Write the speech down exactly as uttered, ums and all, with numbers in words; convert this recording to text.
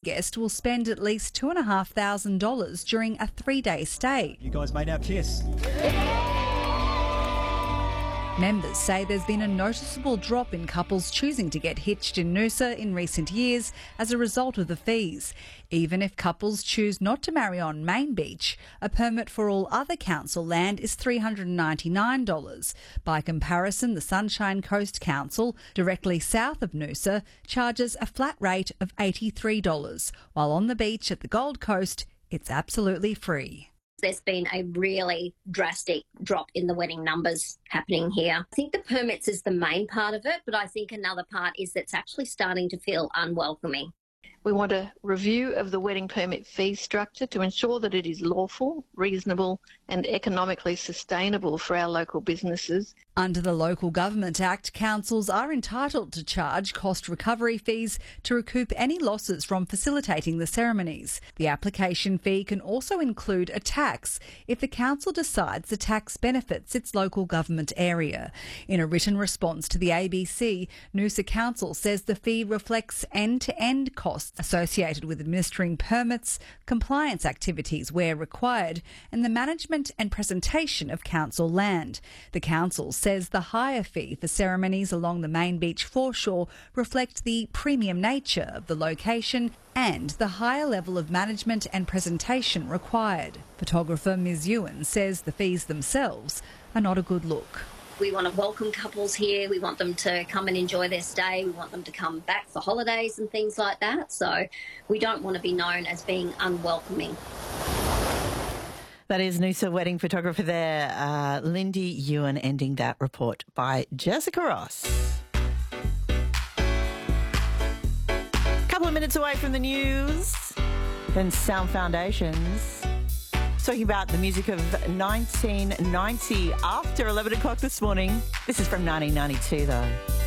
guest will spend at least two thousand five hundred dollars during a three-day stay. You guys may now kiss. Members say there's been a noticeable drop in couples choosing to get hitched in Noosa in recent years as a result of the fees. Even if couples choose not to marry on Main Beach, a permit for all other council land is three hundred ninety-nine dollars. By comparison, the Sunshine Coast Council, directly south of Noosa, charges a flat rate of eighty-three dollars, while on the beach at the Gold Coast, it's absolutely free. There's been a really drastic drop in the wedding numbers happening here. I think the permits is the main part of it, but I think another part is that it's actually starting to feel unwelcoming. We want a review of the wedding permit fee structure to ensure that it is lawful, reasonable and economically sustainable for our local businesses. Under the Local Government Act, councils are entitled to charge cost recovery fees to recoup any losses from facilitating the ceremonies. The application fee can also include a tax if the council decides the tax benefits its local government area. In a written response to the A B C, Noosa Council says the fee reflects end-to-end costs associated with administering permits, compliance activities where required, and the management and presentation of council land. The council says the higher fee for ceremonies along the Main Beach foreshore reflect the premium nature of the location and the higher level of management and presentation required. Photographer Miz Ewan says the fees themselves are not a good look. We want to welcome couples here. We want them to come and enjoy their stay. We want them to come back for holidays and things like that. So we don't want to be known as being unwelcoming. That is Noosa wedding photographer there, uh, Lindy Ewan, ending that report by Jessica Ross. Couple of minutes away from the news, then Sound Foundations. Talking about the music of nineteen ninety after eleven o'clock this morning. This is from nineteen ninety-two though.